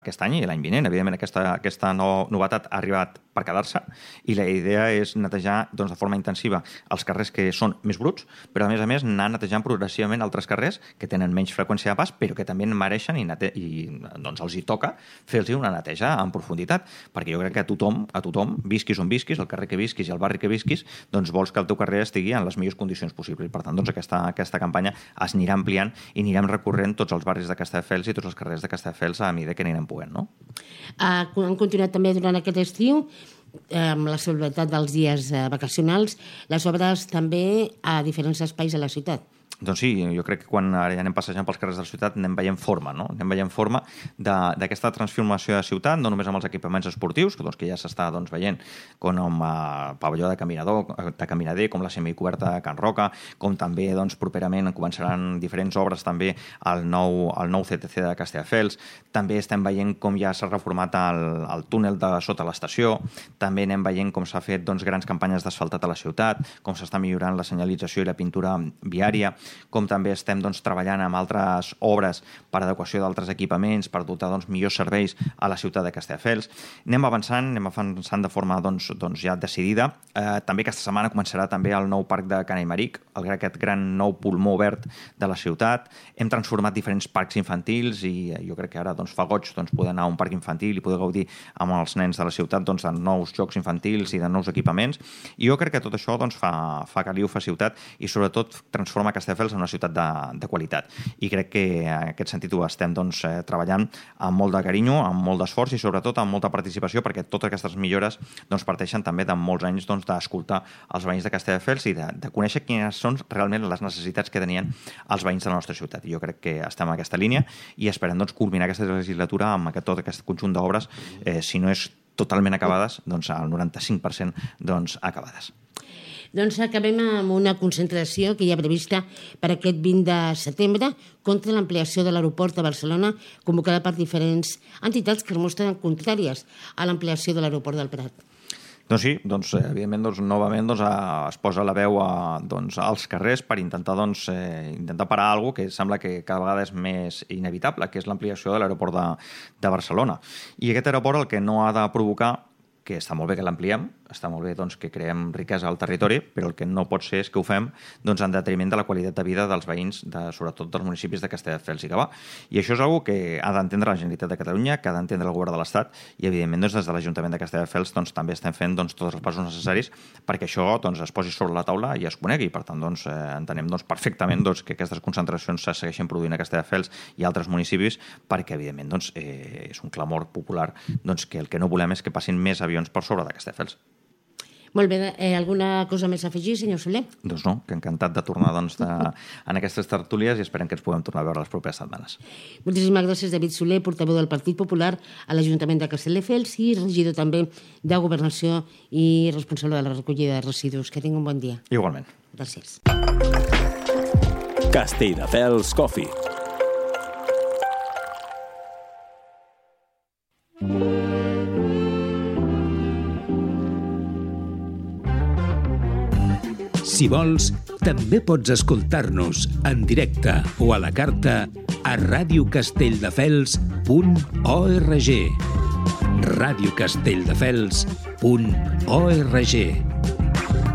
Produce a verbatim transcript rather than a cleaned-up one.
aquest any i l'any vinent. Evidentment, aquesta, aquesta no, novetat ha arribat per quedar-se i la idea és netejar doncs, de forma intensiva els carrers que són més bruts, però a més a més anar netejant progressivament altres carrers que tenen menys freqüència de pas, però que també mereixen i, nete i doncs, els hi toca fer-los una neteja en profunditat, perquè jo crec que a tothom, a tothom, visquis on visquis, el carrer que visquis i el barri que visquis, doncs vols que el teu carrer estigui en les millors condicions possibles. Per tant, doncs, aquesta, aquesta campanya es anirà ampliant i anirem recorrent tots els barris de Castelldefels i tots els carrers de Castelldefels a mesura que anirem poent, no? Uh, han continuat també durant aquest estiu amb la celebritat dels dies vacacionals les obres també a diferents espais de la ciutat. Doncs sí, jo crec que quan ara ja anem passejant pels carrers de la ciutat anem veient forma, no? Anem veient forma d'aquesta transformació de ciutat, no només amb els equipaments esportius, que, doncs, que ja s'està doncs, veient, com amb el pavelló de caminador, de caminader, com la semicoberta de Can Roca, com també doncs, properament començaran diferents obres també al nou, al nou C T C de Castelldefels. També estem veient com ja s'ha reformat el, el túnel de sota l'estació, també anem veient com s'ha fet doncs, grans campanyes d'asfaltat a la ciutat, com s'està millorant la senyalització i la pintura viària, com també estem doncs, treballant amb altres obres per adequació d'altres equipaments, per dotar doncs, millors serveis a la ciutat de Castelldefels. Anem avançant, anem avançant de forma doncs, doncs, ja decidida. Eh, també aquesta setmana començarà també el nou parc de Cana i Maric, aquest gran nou pulmó verd de la ciutat. Hem transformat diferents parcs infantils i jo crec que ara doncs, fa goig doncs, poder anar a un parc infantil i poder gaudir amb els nens de la ciutat doncs, de nous jocs infantils i de nous equipaments. I jo crec que tot això doncs, fa, fa caliu, fa ciutat i sobretot transforma Castelldefels en una ciutat de, de qualitat. I crec que en aquest sentit ho estem doncs, eh, treballant amb molt de carinyo, amb molt d'esforç i sobretot amb molta participació perquè totes aquestes millores doncs, parteixen també de molts anys doncs, d'escoltar els veïns de Castelldefels i de, de conèixer quines són realment les necessitats que tenien els veïns de la nostra ciutat. Jo crec que estem en aquesta línia i esperem doncs, culminar aquesta legislatura amb aquest, tot aquest conjunt d'obres, eh, si no és totalment acabades, doncs al noranta-cinc per cent doncs, acabades. Doncs acabem amb una concentració que hi ha prevista per aquest vint de setembre contra l'ampliació de l'aeroport de Barcelona, convocada per diferents entitats que es mostren contràries a l'ampliació de l'aeroport del Prat. Doncs sí, doncs, evidentment, doncs, novament doncs, es posa la veu a, doncs, als carrers per intentar, doncs, eh, intentar parar alguna cosa que sembla que cada vegada és més inevitable, que és l'ampliació de l'aeroport de, de Barcelona. I aquest aeroport el que no ha de provocar, que està molt bé que l'ampliem, està molt bé doncs, que creem riquesa al territori, però el que no pot ser és que ho fem doncs, en detriment de la qualitat de vida dels veïns, de, sobretot dels municipis de Castelldefels i Gavà. I això és una cosa que ha d'entendre la Generalitat de Catalunya, que ha d'entendre el govern de l'Estat, i evidentment doncs, des de l'Ajuntament de Castelldefels doncs, també estem fent doncs, tots els passos necessaris perquè això doncs, es posi sobre la taula i es conegui. Per tant, doncs, eh, entenem doncs, perfectament doncs, que aquestes concentracions se segueixen produint a Castelldefels i altres municipis perquè, evidentment, doncs, eh, és un clamor popular doncs, que el que no volem és que passin més avions per sobre de Castelldefels. Molt bé, eh, alguna cosa més a afegir, senyor Soler? Doncs no, que encantat de tornar doncs, de, en aquestes tertúlies i esperem que ens puguem tornar a veure les properes setmanes. Moltíssimes gràcies, David Soler, portaveu del Partit Popular a l'Ajuntament de Castelldefels i regidor també de Governació i responsable de la recollida de residus. Que tingui un bon dia. Igualment. Gràcies. Castelldefels Coffee. Si vols, també pots escoltar-nos en directe o a la carta a radio castelldefels punt org. radio castelldefels punt org